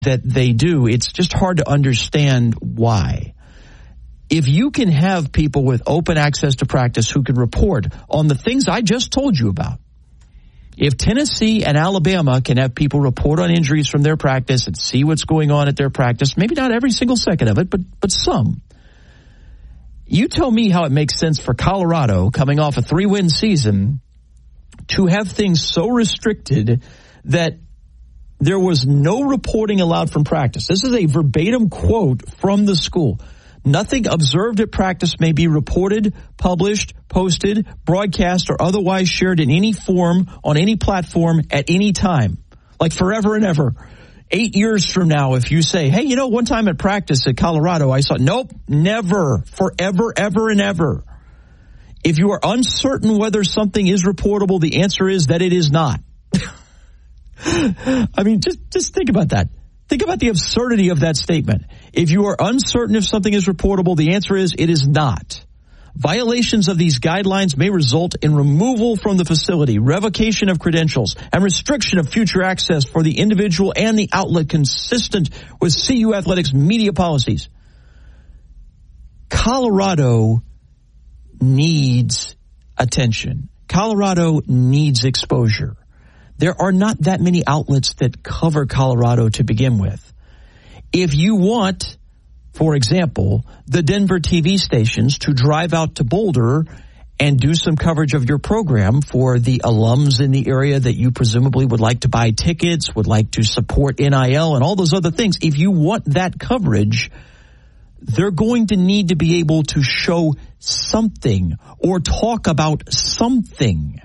that they do, it's just hard to understand why. If you can have people with open access to practice who can report on the things I just told you about, if Tennessee and Alabama can have people report on injuries from their practice and see what's going on at their practice, maybe not every single second of it, but some. You tell me how it makes sense for Colorado, coming off a 3-win season, to have things so restricted that there was no reporting allowed from practice. This is a verbatim quote from the school. Nothing observed at practice may be reported, published, posted, broadcast, or otherwise shared in any form on any platform at any time. Like forever and ever. 8 years from now, if you say, hey, one time at practice at Colorado, I saw, nope, never, forever, ever, and ever. If you are uncertain whether something is reportable, the answer is that it is not. I mean, just think about that. Think about the absurdity of that statement. If you are uncertain if something is reportable, the answer is it is not. Violations of these guidelines may result in removal from the facility, revocation of credentials, and restriction of future access for the individual and the outlet consistent with CU Athletics media policies. Colorado needs attention. Colorado needs exposure. There are not that many outlets that cover Colorado to begin with. If you want, for example, the Denver TV stations to drive out to Boulder and do some coverage of your program for the alums in the area that you presumably would like to buy tickets, would like to support NIL and all those other things, if you want that coverage, they're going to need to be able to show something or talk about something.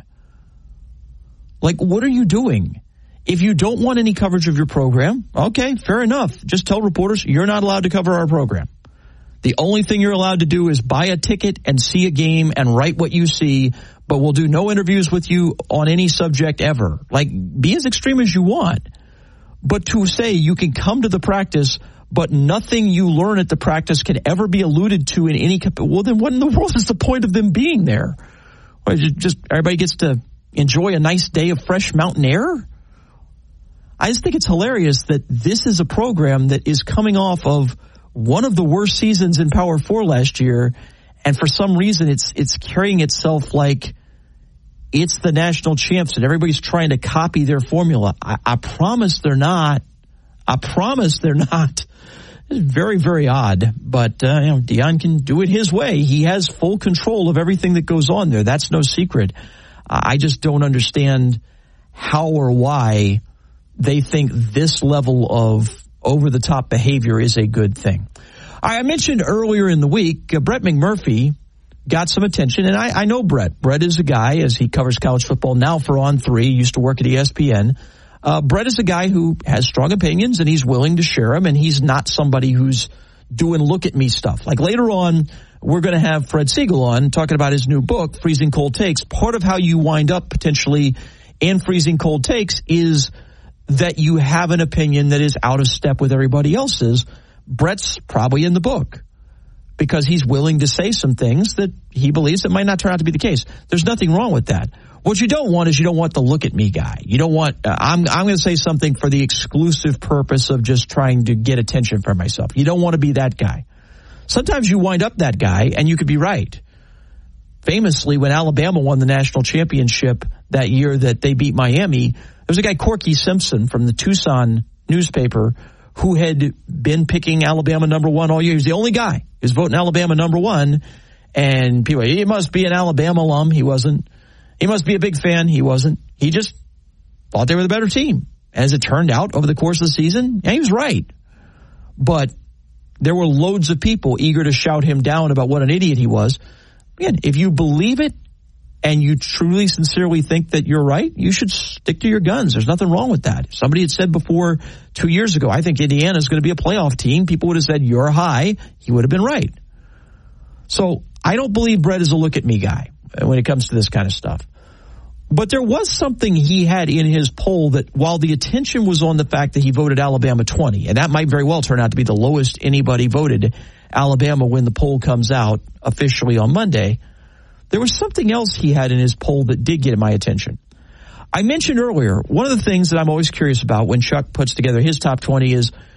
Like, what are you doing? If you don't want any coverage of your program, okay, fair enough. Just tell reporters you're not allowed to cover our program. The only thing you're allowed to do is buy a ticket and see a game and write what you see, but we'll do no interviews with you on any subject ever. Like, be as extreme as you want. But to say you can come to the practice, but nothing you learn at the practice can ever be alluded to in any, well, then what in the world is the point of them being there? Or just everybody gets to enjoy a nice day of fresh mountain air? I just think it's hilarious that this is a program that is coming off of one of the worst seasons in Power 4 last year, and for some reason it's carrying itself like it's the national champs and everybody's trying to copy their formula. I promise they're not. I promise they're not. It's very, very odd, but Deion can do it his way. He has full control of everything that goes on there. That's no secret. I just don't understand how or why they think this level of over-the-top behavior is a good thing. I mentioned earlier in the week, Brett McMurphy got some attention, and I know Brett. Brett is a guy, as he covers college football now for On3, used to work at ESPN. Brett is a guy who has strong opinions, and he's willing to share them, and he's not somebody who's doing look-at-me stuff. Like later on, we're going to have Fred Siegel on talking about his new book, Freezing Cold Takes. Part of how you wind up potentially in Freezing Cold Takes is that you have an opinion that is out of step with everybody else's. Brett's probably in the book because he's willing to say some things that he believes that might not turn out to be the case. There's nothing wrong with that. What you don't want is you don't want the look-at-me guy. You don't want, I'm going to say something for the exclusive purpose of just trying to get attention for myself. You don't want to be that guy. Sometimes you wind up that guy, and you could be right. Famously, when Alabama won the national championship that year that they beat Miami, there was a guy, Corky Simpson, from the Tucson newspaper who had been picking Alabama number one all year. He was the only guy who was voting Alabama number one. And people, he must be an Alabama alum. He wasn't. He must be a big fan. He wasn't. He just thought they were the better team. As it turned out over the course of the season, yeah, he was right. But there were loads of people eager to shout him down about what an idiot he was. Again, if you believe it and you truly, sincerely think that you're right, you should stick to your guns. There's nothing wrong with that. If somebody had said before 2 years ago, I think Indiana is going to be a playoff team, people would have said, you're high. He would have been right. So I don't believe Brett is a look-at-me guy when it comes to this kind of stuff. But there was something he had in his poll that while the attention was on the fact that he voted Alabama 20, and that might very well turn out to be the lowest anybody voted Alabama when the poll comes out officially on Monday, there was something else he had in his poll that did get my attention. I mentioned earlier, one of the things that I'm always curious about when Chuck puts together his top 20 is